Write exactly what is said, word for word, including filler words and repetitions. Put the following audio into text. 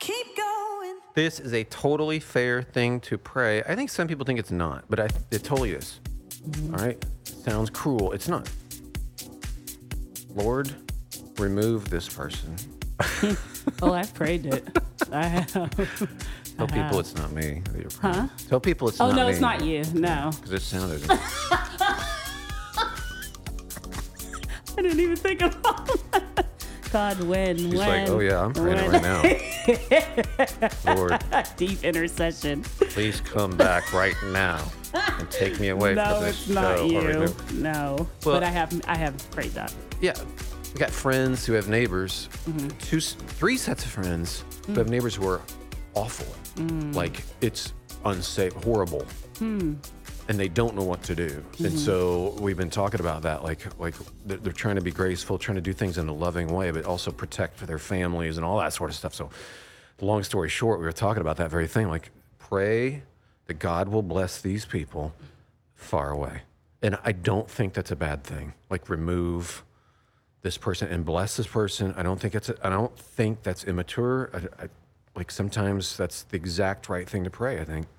keep going. This is a totally fair thing to pray. I think some people think it's not, but I, it totally is. Mm-hmm. All right? Sounds cruel. It's not. Lord, remove this person. Oh, I've prayed it. I have. Tell I people have. it's not me that you're praying. Huh? Tell people it's Oh, not no, me. it's not you. No. Because it sounded. I didn't even think about that. God, when? She's when? like, oh yeah, I'm praying when? right now. Lord, Deep intercession. please come back right now and take me away No, from this it's not show. Or you. remove- No. Well- but I have I have prayed that. Yeah, we got friends who have neighbors, Mm-hmm. two, s- three sets of friends who have neighbors who are awful. Mm. Like it's unsafe, horrible, Hmm. and they don't know what to do. Mm-hmm. And so we've been talking about that. Like, like they're, they're trying to be graceful, trying to do things in a loving way, but also protect their families and all that sort of stuff. So, long story short, we were talking about that very thing. Like, pray that God will bless these people far away. And I don't think that's a bad thing. Like, remove this person and bless this person. I don't think it's. A, I don't think that's immature. I, I, like sometimes that's the exact right thing to pray. I think.